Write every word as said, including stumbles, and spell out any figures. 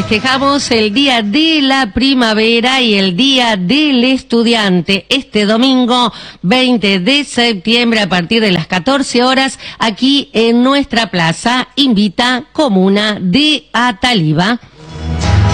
Festejamos el Día de la Primavera y el Día del Estudiante este domingo veinte de septiembre a partir de las catorce horas aquí en nuestra plaza. Invita Comuna de Ataliva.